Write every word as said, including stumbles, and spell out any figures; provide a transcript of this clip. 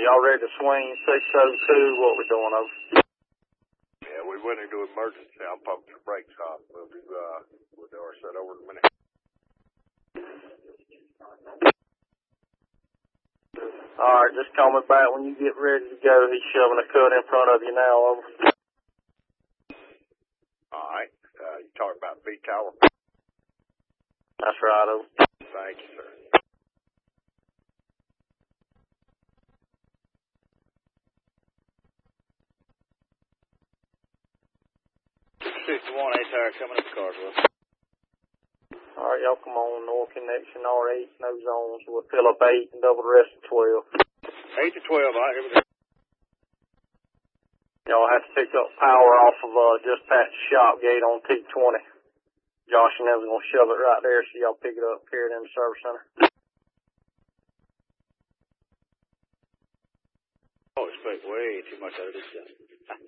y'all ready to swing six oh two? What we doing over? Yeah, we went into emergency. I'll pump the brakes off. We'll do, uh, we'll do our set over in a minute. Alright, just call me back when you get ready to go. He's shoving a cut in front of you now, over. Alright, uh, you talking about B Tower? That's right, over. Thank you, sir. fifty-one A tower coming up Carswell. Alright, y'all come on, north connection, R eight, no zones. We'll fill up eight and double the rest of twelve. eight to twelve, all right, here we go. Y'all have to pick up power off of, uh, just past the shop gate on T twenty. Josh and them's gonna shove it right there, so y'all pick it up, carry it in the service center. I expect way too much out of this stuff.